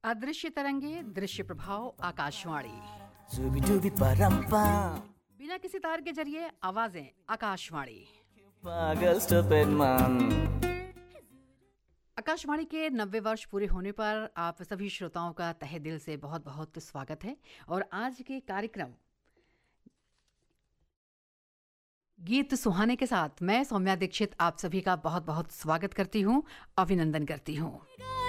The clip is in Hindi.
अदृश्य तरंगे दृश्य प्रभाव आकाशवाणी। बिना किसी तार के जरिए आवाजें आकाशवाणी। आकाशवाणी के 90 वर्ष पूरे होने पर आप सभी श्रोताओं का तहे दिल से बहुत बहुत स्वागत है। और आज के कार्यक्रम गीत सुहाने के साथ मैं सौम्या दीक्षित आप सभी का बहुत बहुत स्वागत करती हूँ, अभिनंदन करती हूँ।